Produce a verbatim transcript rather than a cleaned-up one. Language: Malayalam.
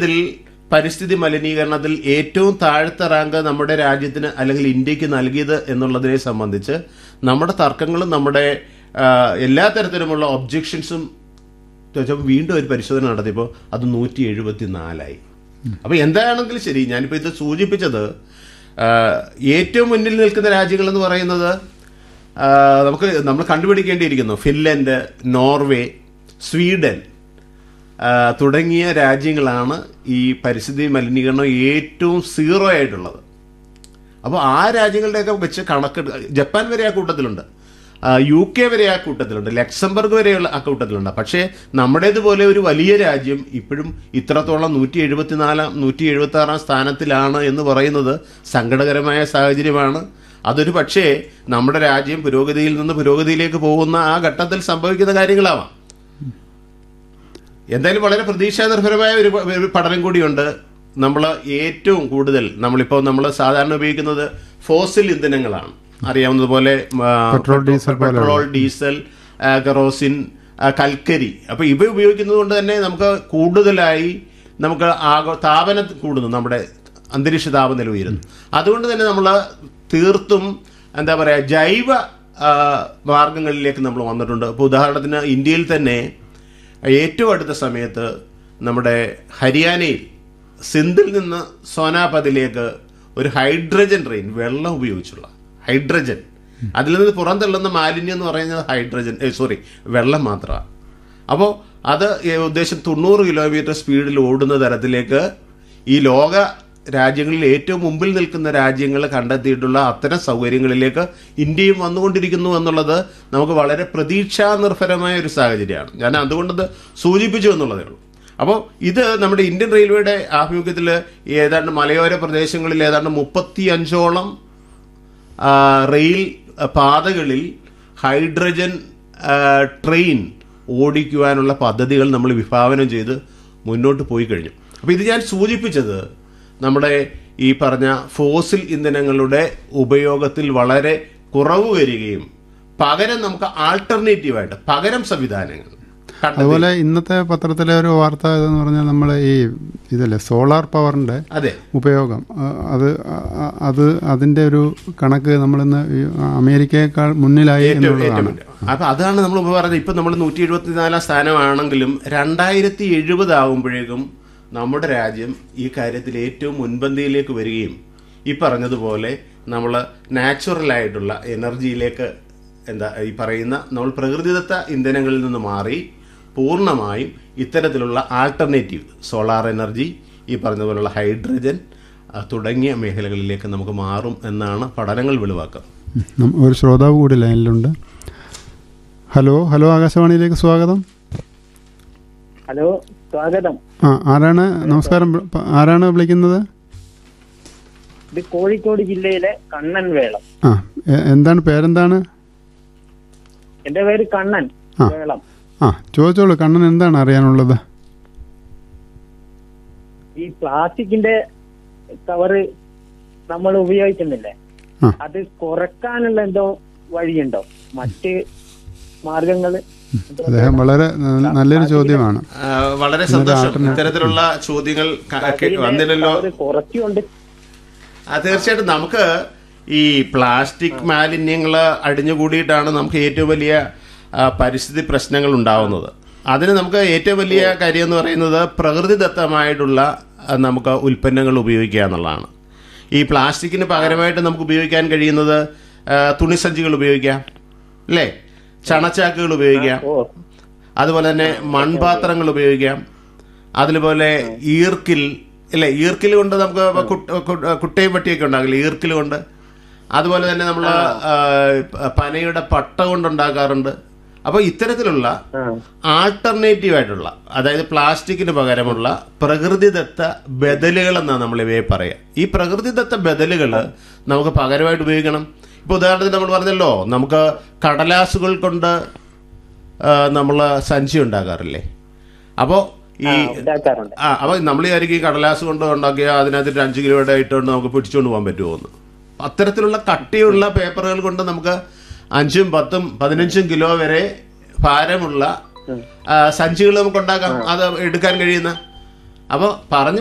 ഇത്തരത്തിൽ പരിസ്ഥിതി മലിനീകരണത്തിൽ ഏറ്റവും താഴത്തെ റാങ്ക് നമ്മുടെ രാജ്യത്തിന് അല്ലെങ്കിൽ ഇന്ത്യക്ക് നൽകിയത് എന്നുള്ളതിനെ സംബന്ധിച്ച് നമ്മുടെ തർക്കങ്ങളും നമ്മുടെ എല്ലാ തരത്തിലുമുള്ള ഒബ്ജെക്ഷൻസും വീണ്ടും ഒരു പരിശോധന നടത്തിയപ്പോൾ അത് നൂറ്റി എഴുപത്തി നാലായി. അപ്പോൾ എന്താണെങ്കിലും ശരി, ഞാനിപ്പോൾ ഇത് സൂചിപ്പിച്ചത് ഏറ്റവും മുന്നിൽ നിൽക്കുന്ന രാജ്യങ്ങൾ എന്ന് പറയുന്നത് നമുക്ക് നമ്മൾ കണ്ടുപിടിക്കേണ്ടിയിരിക്കുന്നു. ഫിൻലൻഡ്, നോർവേ, സ്വീഡൻ തുടങ്ങിയ രാജ്യങ്ങളാണ് ഈ പരിസ്ഥിതി മലിനീകരണം ഏറ്റവും സീറോ ആയിട്ടുള്ളത്. അപ്പോൾ ആ രാജ്യങ്ങളുടെയൊക്കെ വെച്ച് കണക്ക്, ജപ്പാൻ വരെ ആ കൂട്ടത്തിലുണ്ട്, യു കെ വരെ ആ കൂട്ടത്തിലുണ്ട്, ലക്സംബർഗ് വരെയുള്ള ആ കൂട്ടത്തിലുണ്ട്. പക്ഷേ നമ്മുടേതുപോലെ ഒരു വലിയ രാജ്യം ഇപ്പോഴും ഇത്രത്തോളം നൂറ്റി എഴുപത്തിനാലാം നൂറ്റി എഴുപത്തി ആറാം സ്ഥാനത്തിലാണ് എന്ന് പറയുന്നത് സങ്കടകരമായ സാഹചര്യമാണ്. അതൊരു പക്ഷേ നമ്മുടെ രാജ്യം പുരോഗതിയിൽ നിന്ന് പുരോഗതിയിലേക്ക് പോകുന്ന ആ ഘട്ടത്തിൽ സംഭവിക്കുന്ന കാര്യങ്ങളാവാം. എന്തായാലും വളരെ പ്രതീക്ഷാ നിർഭരമായ ഒരു പഠനം കൂടിയുണ്ട്. നമ്മൾ ഏറ്റവും കൂടുതൽ നമ്മളിപ്പോൾ നമ്മൾ സാധാരണ ഉപയോഗിക്കുന്നത് ഫോസിൽ ഇന്ധനങ്ങളാണ്, അറിയാവുന്നതുപോലെ പെട്രോൾ, ഡീസൽ, കെറോസിൻ, കൽക്കരി. അപ്പോൾ ഇവ ഉപയോഗിക്കുന്നത് കൊണ്ട് തന്നെ നമുക്ക് കൂടുതലായി നമുക്ക് ആഗോ താപനം കൂടുന്നു, നമ്മുടെ അന്തരീക്ഷ താപനില ഉയരുന്നു. അതുകൊണ്ട് തന്നെ നമ്മൾ തീർത്തും എന്താ പറയുക ജൈവ മാർഗങ്ങളിലേക്ക് നമ്മൾ വന്നിട്ടുണ്ട്. ഇപ്പോൾ ഉദാഹരണത്തിന് ഇന്ത്യയിൽ തന്നെ ഏറ്റവും അടുത്ത സമയത്ത് നമ്മുടെ ഹരിയാനയിൽ സിന്ധിൽ നിന്ന് സോനാപതിലേക്ക് ഒരു ഹൈഡ്രജൻ ട്രെയിൻ, വെള്ളം ഉപയോഗിച്ചുള്ള ഹൈഡ്രജൻ, അതിൽ നിന്ന് പുറന്തള്ളുന്ന മാലിന്യം എന്ന് പറയുന്നത് ഹൈഡ്രജൻ സോറി വെള്ളം മാത്രമാണ്. അപ്പോൾ അത് ഉദ്ദേശം തൊണ്ണൂറ് കിലോമീറ്റർ സ്പീഡിൽ ഓടുന്ന തരത്തിലേക്ക് ഈ ലോക രാജ്യങ്ങളിൽ ഏറ്റവും മുമ്പിൽ നിൽക്കുന്ന രാജ്യങ്ങൾ കണ്ടെത്തിയിട്ടുള്ള അത്തരം സൗകര്യങ്ങളിലേക്ക് ഇന്ത്യയും വന്നുകൊണ്ടിരിക്കുന്നു എന്നുള്ളത് നമുക്ക് വളരെ പ്രതീക്ഷാ നിർഭരമായ ഒരു സാഹചര്യമാണ്. ഞാൻ അതുകൊണ്ടത് സൂചിപ്പിച്ചു എന്നുള്ളതേ ഉള്ളൂ. അപ്പോൾ ഇത് നമ്മുടെ ഇന്ത്യൻ റെയിൽവേയുടെ ആഭിമുഖ്യത്തിൽ ഏതാണ്ട് മലയോര പ്രദേശങ്ങളിൽ ഏതാണ്ട് മുപ്പത്തി അഞ്ചോളം റെയിൽ പാതകളിൽ ഹൈഡ്രജൻ ട്രെയിൻ ഓടിക്കുവാനുള്ള പദ്ധതികൾ നമ്മൾ വിഭാവനം ചെയ്ത് മുന്നോട്ട് പോയി കഴിഞ്ഞു. അപ്പോൾ ഇത് ഞാൻ സൂചിപ്പിച്ചത് നമ്മുടെ ഈ പറഞ്ഞ ഫോസിൽ ഇന്ധനങ്ങളുടെ ഉപയോഗത്തിൽ വളരെ കുറവ് വരികയും പകരം നമുക്ക് ആൾട്ടർനേറ്റീവായിട്ട് പകരം സംവിധാനങ്ങൾ. അതുപോലെ ഇന്നത്തെ പത്രത്തിലെ ഒരു വാർത്ത എന്ന് പറഞ്ഞാൽ നമ്മൾ ഈ ഇതല്ലേ സോളാർ പവറിന്റെ ഉപയോഗം, അത് അത് അതിന്റെ ഒരു കണക്ക് നമ്മളിന്ന് അമേരിക്കയേക്കാൾ മുന്നിലായി എന്നുള്ളതാണ്. അപ്പൊ അതാണ് നമ്മൾ പറഞ്ഞത്. ഇപ്പൊ നമ്മൾ നൂറ്റി എഴുപത്തിനാലാം സ്ഥാനമാണെങ്കിലും രണ്ടായിരത്തി എഴുപത് ആകുമ്പോഴേക്കും നമ്മുടെ രാജ്യം ഈ കാര്യത്തിൽ ഏറ്റവും മുൻപന്തിയിലേക്ക് വരികയും ഈ പറഞ്ഞതുപോലെ നമ്മൾ നാച്ചുറലായിട്ടുള്ള എനർജിയിലേക്ക് എന്താ ഈ പറയുന്ന നമ്മൾ പ്രകൃതിദത്ത ഇന്ധനങ്ങളിൽ നിന്ന് മാറി പൂർണ്ണമായും ഇത്തരത്തിലുള്ള ആൾട്ടർനേറ്റീവ് സോളാർ എനർജി, ഈ പറഞ്ഞതുപോലുള്ള ഹൈഡ്രജൻ തുടങ്ങിയ മേഖലകളിലേക്ക് നമുക്ക് മാറും എന്നാണ് പഠനങ്ങൾ വെളിവാക്കുന്നത്. ഒരു ശ്രോതാവ് കൂടി ലൈനിലുണ്ട്. ഹലോ ഹലോ ആകാശവാണിയിലേക്ക് സ്വാഗതം. ഹലോ സ്വാഗതം. ആ ആരാണ്? നമസ്കാരം. ആരാണ് വിളിക്കുന്നത്? ഇത് കോഴിക്കോട് ജില്ലയിലെ കണ്ണൻ വേളം. ആ എന്താണ് പേരെന്താണ്? എന്റെ പേര് കണ്ണൻ വേളം. ആ ചോദിച്ചോളൂ കണ്ണൻ, എന്താണ് അറിയാനുള്ളത്? ഈ പ്ലാസ്റ്റിക്കിന്റെ കവറ് നമ്മൾ ഉപയോഗിക്കുന്നില്ലേ, അത് കുറക്കാനുള്ള എന്തോ വഴിയുണ്ടോ? മറ്റ് മാർഗങ്ങള്? അദ്ദേഹം വളരെ നല്ലൊരു ചോദ്യമാണ്. വളരെ സന്തോഷം ഇത്തരത്തിലുള്ള ചോദ്യങ്ങൾ വന്നില്ലല്ലോ. കുറച്ചുകൊണ്ട് തീർച്ചയായിട്ടും നമുക്ക് ഈ പ്ലാസ്റ്റിക് മാലിന്യങ്ങൾ അടിഞ്ഞുകൂടിയിട്ടാണ് നമുക്ക് ഏറ്റവും വലിയ പരിസ്ഥിതി പ്രശ്നങ്ങൾ ഉണ്ടാവുന്നത്. അതിന് നമുക്ക് ഏറ്റവും വലിയ കാര്യം എന്ന് പറയുന്നത് പ്രകൃതിദത്തമായിട്ടുള്ള നമുക്ക് ഉൽപ്പന്നങ്ങൾ ഉപയോഗിക്കുക എന്നുള്ളതാണ്. ഈ പ്ലാസ്റ്റിക്കിന് പകരമായിട്ട് നമുക്ക് ഉപയോഗിക്കാൻ കഴിയുന്നത് തുണിസഞ്ചികൾ ഉപയോഗിക്കാം, അല്ലേ? ചണച്ചാക്കുകൾ ഉപയോഗിക്കാം, അതുപോലെ തന്നെ മൺപാത്രങ്ങൾ ഉപയോഗിക്കാം, അതുപോലെ ഈർക്കിൽ, അല്ലേ? ഈർക്കിൽ കൊണ്ട് നമുക്ക് കുട്ടയും പട്ടിയൊക്കെ ഉണ്ടാകില്ല, ഈർക്കിൽ കൊണ്ട്. അതുപോലെ തന്നെ നമ്മൾ പനയുടെ പട്ട കൊണ്ടുണ്ടാക്കാറുണ്ട്. അപ്പോൾ ഇത്തരത്തിലുള്ള ആൾട്ടർനേറ്റീവ് ആയിട്ടുള്ള, അതായത് പ്ലാസ്റ്റിക്കിന് പകരമുള്ള പ്രകൃതിദത്ത ബദലുകൾ എന്നാണ് നമ്മൾ ഇവയെ പറയുക. ഈ പ്രകൃതിദത്ത ബദലുകൾ നമുക്ക് പകരമായിട്ട് ഉപയോഗിക്കണം. ഇപ്പോൾ ഉദാഹരണത്തിന് നമ്മൾ പറഞ്ഞല്ലോ, നമുക്ക് കടലാസുകൾ കൊണ്ട് നമ്മൾ സഞ്ചി ഉണ്ടാക്കാറില്ലേ? അപ്പോൾ ഈ ആ അപ്പോൾ നമ്മൾ വിചാരിക്കും ഈ കടലാസ് കൊണ്ട് ഉണ്ടാക്കിയാൽ അതിനകത്ത് ഒരു അഞ്ച് കിലോയുടെ ഇട്ടുകൊണ്ട് നമുക്ക് പിടിച്ചുകൊണ്ട് പോകാൻ പറ്റുമോ എന്ന്. അത്തരത്തിലുള്ള കട്ടിയുള്ള പേപ്പറുകൾ കൊണ്ട് നമുക്ക് അഞ്ചും പത്തും പതിനഞ്ചും കിലോ വരെ ഭാരമുള്ള സഞ്ചികൾ നമുക്ക് ഉണ്ടാക്കാം, അത് എടുക്കാൻ കഴിയുന്ന. അപ്പോൾ പറഞ്ഞു